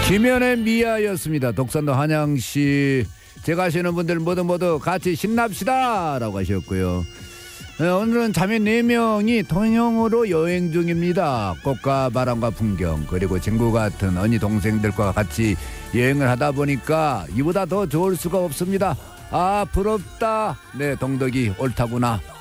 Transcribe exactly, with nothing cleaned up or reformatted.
김연의 미아였습니다. 독산도 한양시. 제가 아시는 분들 모두 모두 같이 신납시다 라고 하셨고요. 네, 오늘은 자매 네 명이 통영으로 여행 중입니다. 꽃과 바람과 풍경 그리고 친구 같은 언니 동생들과 같이 여행을 하다 보니까 이보다 더 좋을 수가 없습니다. 아 부럽다. 네 동덕이 옳다구나.